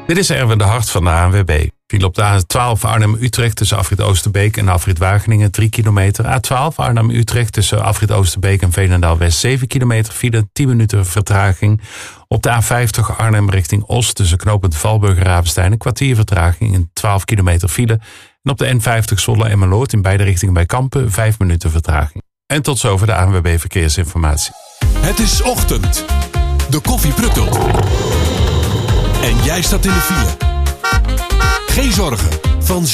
Dit is Erwin de Hart van de ANWB. Viel op de A12 Arnhem-Utrecht tussen Afrit Oosterbeek en Afrit Wageningen 3 kilometer. A12 Arnhem-Utrecht tussen Afrit Oosterbeek en Veenendaal-West 7 kilometer. File 10 minuten vertraging. Op de A50 Arnhem richting Oost tussen knooppunt Valburg en Ravenstein een kwartier vertraging en 12 kilometer file. En op de N50 Zwolle en Meloord in beide richtingen bij Kampen 5 minuten vertraging. En tot zover de ANWB Verkeersinformatie. Het is ochtend. De koffie pruttelt. En jij staat in de file. Geen zorgen. Van